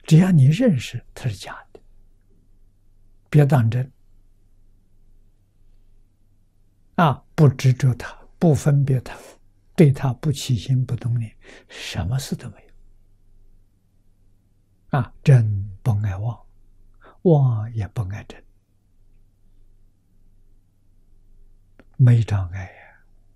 只要你认识它是假的，别当真啊！不执着它，不分别它，对它不起心不动念，什么事都没有啊！真不爱妄，妄也不爱真，没障碍呀。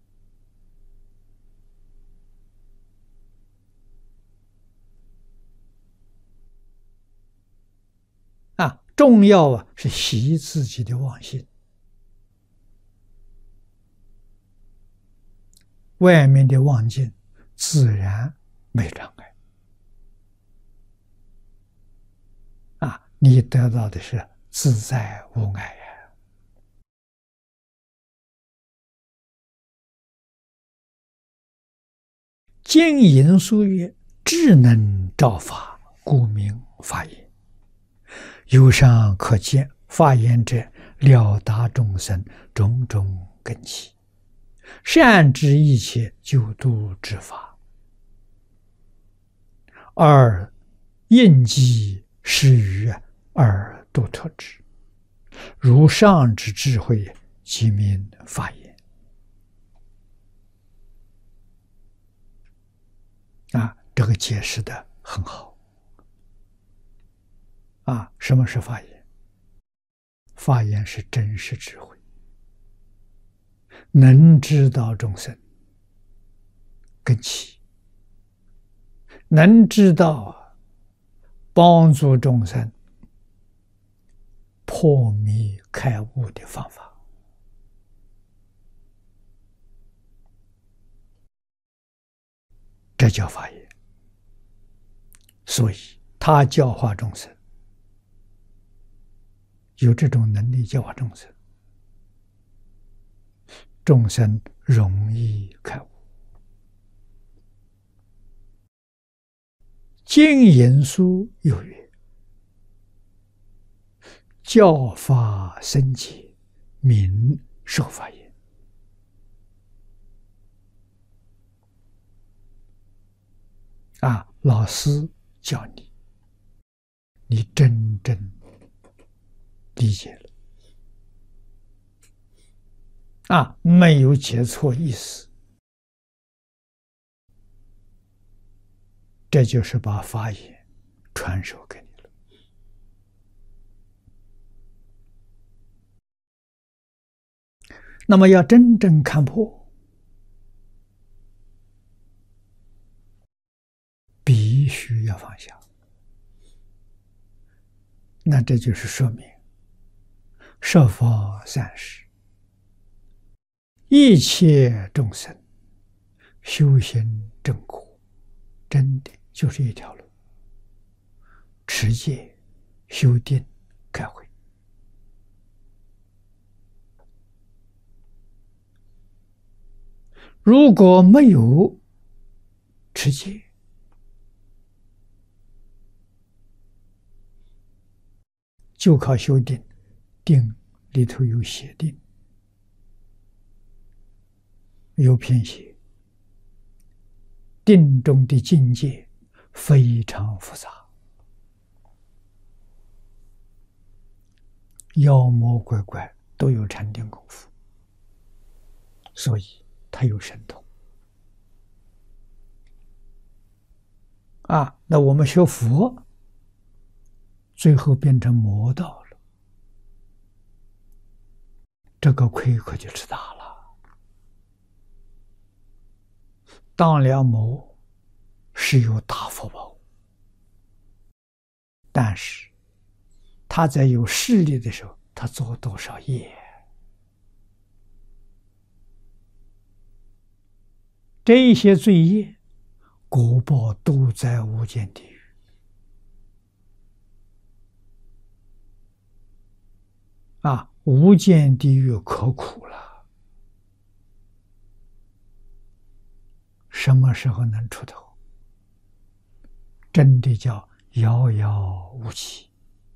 重要是习自己的妄心，外面的妄境自然没障碍你得到的是自在无碍呀。经营书曰：智能照法，故名法言。由上可见，法言者了达众生种种根器，善知一切救度之法，而应机施于而度脱之。如上之智慧，即名法言。这个解释的很好。什么是法言？法言是真实智慧，能知道众生根器，能知道帮助众生破迷开悟的方法，这叫法言。所以他教化众生，有这种能力教化众生，众生容易开悟。经言书有曰：教法深解，名受法言。老师教你，你真正理解了没有解错意思，这就是把法言传授给你了。那么要真正看破，必须要放下。那这就是说明设法善事，一切众生修行正果，真的就是一条路：持戒、修定、开慧。如果没有持戒，就靠修定，定里头有邪定，有偏邪，定中的境界非常复杂，妖魔鬼怪都有禅定功夫，所以它有神通那我们学佛，最后变成魔道了，这个亏可就吃大了。当了魔是有大福报，但是他在有势力的时候，他做多少业，这一些罪业果报都在无间地狱。无间地狱可苦了，什么时候能出头？真的叫遥遥无期。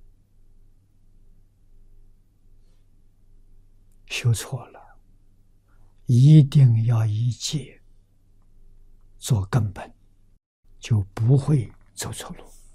修错了，一定要以戒做根本，就不会走错路。